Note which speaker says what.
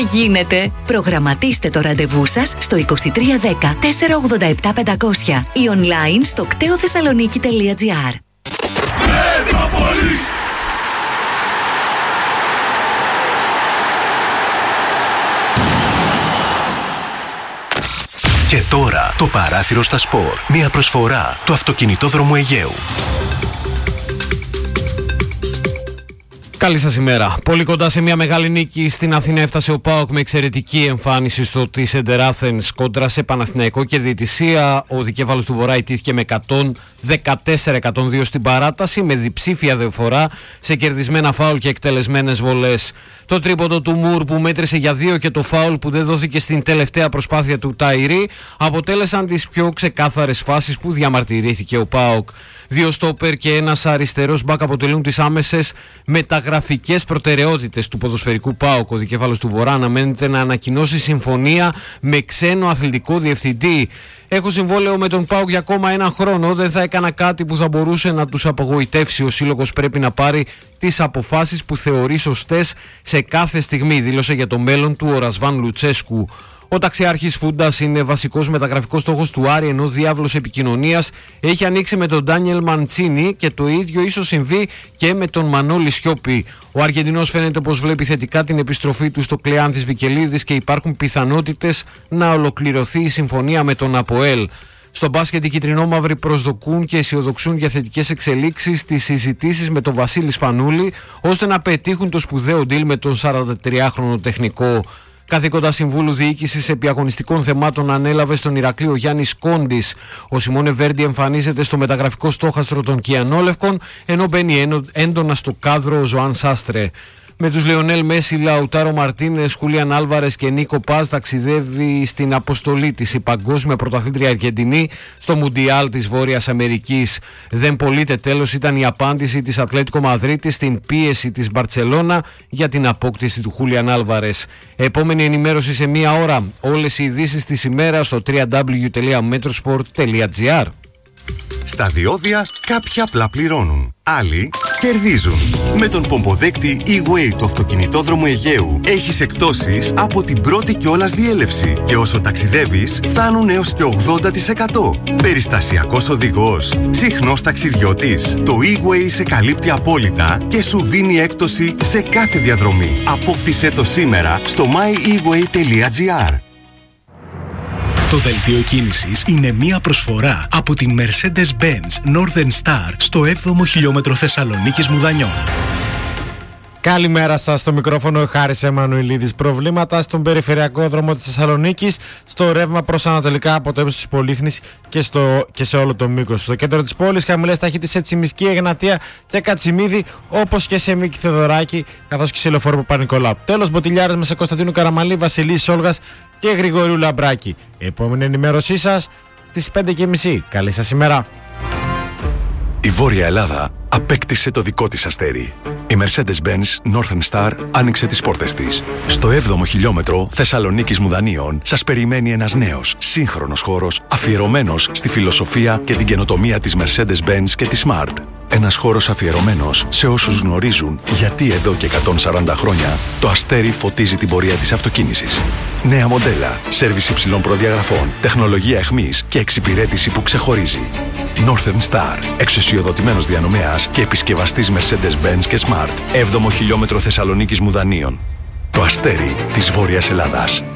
Speaker 1: Γίνεται! Προγραμματίστε το ραντεβού σας στο 2310 487 500 ή online στο κτεοθεσσαλονίκη.gr.
Speaker 2: Μετρόπολης!
Speaker 3: Και τώρα το παράθυρο στα σπορ. Μια προσφορά του αυτοκινητόδρομου Αιγαίου.
Speaker 4: Καλή σας ημέρα. Πολύ κοντά σε μια μεγάλη νίκη στην Αθήνα έφτασε ο ΠΑΟΚ με εξαιρετική εμφάνιση στο Center Athens κόντρα σε Παναθηναϊκό και διαιτησία. Ο δικέφαλος του Βορρά ιτήθηκε με 114-102 στην παράταση, με διψήφια διαφορά σε κερδισμένα φάουλ και εκτελεσμένες βολές. Το τρίποντο του Μουρ που μέτρησε για 2 και το φάουλ που δεν δόθηκε στην τελευταία προσπάθεια του Ταϊρή αποτέλεσαν τις πιο ξεκάθαρες φάσεις που διαμαρτυρήθηκε ο ΠΑΟΚ. 2 στόπερ και ένας αριστερός μπακ αποτελούν τις άμεσες μεταγραφικές προτεραιότητες του ποδοσφαιρικού ΠΑΟΚ. Ο δικέφαλος του Βορρά αναμένεται να ανακοινώσει συμφωνία με ξένο αθλητικό διευθυντή. Έχω συμβόλαιο με τον ΠΑΟΚ για ακόμα ένα χρόνο. Δεν θα έκανα κάτι που θα μπορούσε να τους απογοητεύσει. Ο σύλλογος πρέπει να πάρει τις αποφάσεις που θεωρεί σωστές σε κάθε στιγμή, δήλωσε για το μέλλον του ο Ρασβάν Λουτσέσκου. Ο ταξιάρχης Φούντας είναι βασικός μεταγραφικός στόχος του Άρη, ενώ διάβλος επικοινωνίας έχει ανοίξει με τον Ντάνιελ Μαντσίνι και το ίδιο ίσως συμβεί και με τον Μανώλη Σιώπη. Ο Αργεντινός φαίνεται πως βλέπει θετικά την επιστροφή του στο Κλεάν της Βικελίδης και υπάρχουν πιθανότητες να ολοκληρωθεί η συμφωνία με τον ΑΠΟΕΛ. Στο μπάσκετ οι κυτρινόμαυροι προσδοκούν και αισιοδοξούν για θετικές εξελίξεις στις συζητήσεις με τον Βασίλη Σπανούλη, ώστε να πετύχουν το σπουδαίο deal με τον 43χρονο τεχνικό. Καθήκοντα συμβούλου διοίκησης επί αγωνιστικών θεμάτων ανέλαβε στον Ηρακλείο Γιάννης Κόντης. Ο Σιμώνε Βέρντι εμφανίζεται στο μεταγραφικό στόχαστρο των Κιανόλευκων, ενώ μπαίνει έντονα στο κάδρο ο Ζωάν Σάστρε. Με τους Λεωνέλ Μέση, Λαουτάρο Μαρτίνες, Χούλιαν Άλβαρες και Νίκο Πάζ ταξιδεύει στην αποστολή της η παγκόσμια πρωταθλήτρια Αργεντινή στο Μουντιάλ της Βόρειας Αμερικής. Δεν πωλείται τέλος ήταν η απάντηση της Ατλέτικο Μαδρίτης στην πίεση της Μπαρτσελώνα για την απόκτηση του Χούλιαν Άλβαρες. Επόμενη ενημέρωση σε μία ώρα. Όλες οι ειδήσεις της ημέρας στο www.metrosport.gr.
Speaker 3: Στα διόδια κάποιοι απλά πληρώνουν, άλλοι κερδίζουν. Με τον πομποδέκτη E-Way του αυτοκινητόδρομου Αιγαίου έχεις εκπτώσεις από την πρώτη κιόλας διέλευση και όσο ταξιδεύεις φτάνουν έως και 80%. Περιστασιακός οδηγός, συχνός ταξιδιώτης. Το E-Way σε καλύπτει απόλυτα και σου δίνει έκπτωση σε κάθε διαδρομή. Απόκτησέ το σήμερα στο myeWay.gr.
Speaker 5: Το δελτίο κίνησης είναι μία προσφορά από την Mercedes-Benz Northern Star στο 7ο χιλιόμετρο Θεσσαλονίκης Μουδανιών.
Speaker 6: Καλημέρα σας, στο μικρόφωνο Χάρης Εμμανουηλίδης. Προβλήματα στον περιφερειακό δρόμο της Θεσσαλονίκης, στο ρεύμα προς ανατολικά από το ύψος της Πολύχνης και σε όλο το μήκος. Στο κέντρο της πόλης, χαμηλές ταχύτητες σε Τσιμισκή, Εγνατία και Κατσιμίδη, όπως και σε Μίκη Θεοδωράκη, καθώς και σε Λεωφόρο Παπα-Νικολάου. Τέλος, Μποτιλιάρες με σε Κωνσταντίνου Καραμαλή, Βασιλής Σόλγας και Γρηγορίου Λαμπράκη. Επόμενη ενημέρωσή σας στις 5:30. Καλή σας ημέρα.
Speaker 3: Η Βόρεια Ελλάδα απέκτησε το δικό της αστέρι. Η Mercedes-Benz Northern Star άνοιξε τις πόρτες της. Στο 7ο χιλιόμετρο Θεσσαλονίκης Μουδανίων σας περιμένει ένας νέος, σύγχρονος χώρος αφιερωμένος στη φιλοσοφία και την καινοτομία της Mercedes-Benz και της Smart. Ένας χώρος αφιερωμένος σε όσους γνωρίζουν γιατί εδώ και 140 χρόνια το αστέρι φωτίζει την πορεία της αυτοκίνησης. Νέα μοντέλα, σέρβις υψηλών προδιαγραφών, τεχνολογία εχμής και εξυπηρέτηση που ξεχωρίζει. Northern Star, εξουσιοδοτημένος διανομέας και επισκευαστής Mercedes-Benz και Smart. 7ο χιλιόμετρο Θεσσαλονίκης Μουδανίων. Το αστέρι της Βόρειας Ελλάδας.